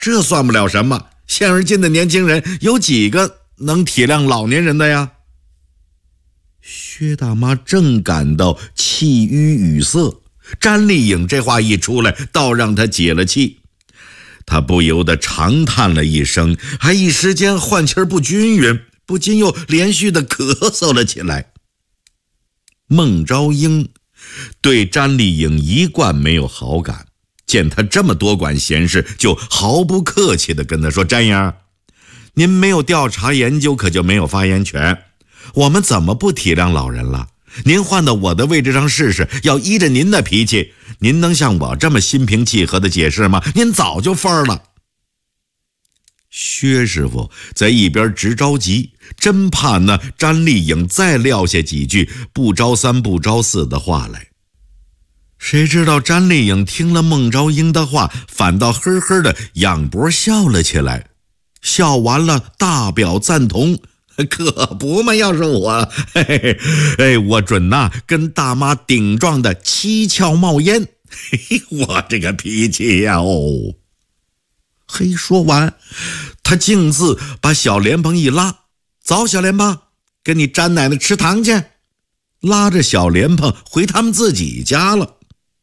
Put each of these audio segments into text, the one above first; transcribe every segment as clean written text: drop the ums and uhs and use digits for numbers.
这算不了什么。现而今的年轻人有几个能体谅老年人的呀？薛大妈正感到气郁语塞，詹丽颖这话一出来，倒让她解了气。她不由得长叹了一声，还一时间换气不均匀，不禁又连续的咳嗽了起来。孟昭英对詹丽颖一贯没有好感，见她这么多管闲事，就毫不客气地跟她说：“詹英，您没有调查研究，可就没有发言权。我们怎么不体谅老人了？您换到我的位置上试试，要依着您的脾气，您能像我这么心平气和的解释吗？您早就疯了。”薛师傅在一边直着急，真怕那詹丽颖再撂下几句不着三不着四的话来。谁知道詹丽颖听了孟昭英的话，反倒呵呵的仰脖笑了起来，笑完了大表赞同：“可不嘛，要是我，我准跟大妈顶撞的七窍冒烟，我这个脾气呀！”说完，他径自把小莲蓬一拉：“走，小莲蓬，跟你詹奶奶吃糖去。”拉着小莲蓬回他们自己家了。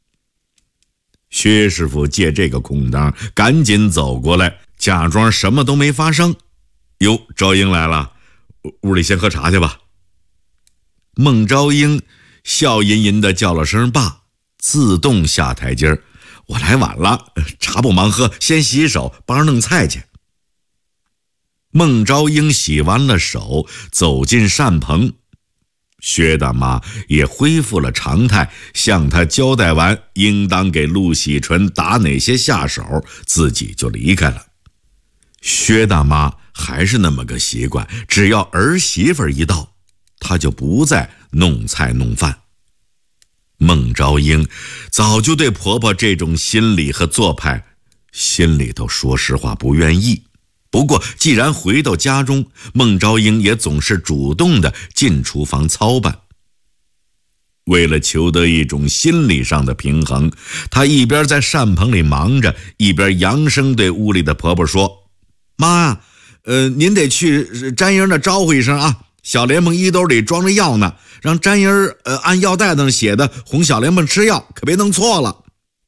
薛师傅借这个空当，赶紧走过来，假装什么都没发生。“哟，昭英来了，屋里先喝茶去吧。”孟昭英笑吟吟地叫了声“爸”，自动下台阶儿。“我来晚了，茶不忙喝，先洗手，帮着弄菜去。”孟昭英洗完了手，走进膳棚。薛大妈也恢复了常态，向她交代完应当给陆喜纯打哪些下手，自己就离开了。薛大妈还是那么个习惯，只要儿媳妇一到，她就不再弄菜弄饭。孟昭英早就对婆婆这种心理和做派心里头说实话不愿意，不过既然回到家中，孟昭英也总是主动的进厨房操办。为了求得一种心理上的平衡，她一边在膳棚里忙着，一边扬声对屋里的婆婆说：“妈呀，您得去詹英那招呼一声啊，小莲蓬衣兜里装着药呢，让詹英按药袋子上写的哄小莲蓬吃药，可别弄错了。”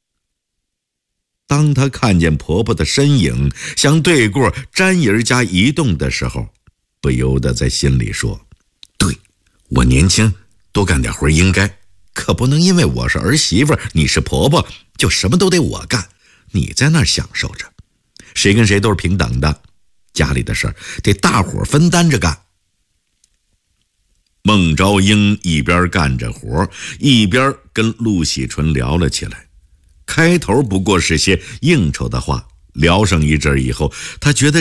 当她看见婆婆的身影向对过詹英家移动的时候，不由得在心里说：“对，我年轻，多干点活应该，可不能因为我是儿媳妇，你是婆婆，就什么都得我干，你在那儿享受着。谁跟谁都是平等的，家里的事儿得大伙分担着干。”孟昭英一边干着活，一边跟陆喜纯聊了起来。开头不过是些应酬的话，聊上一阵以后，她觉得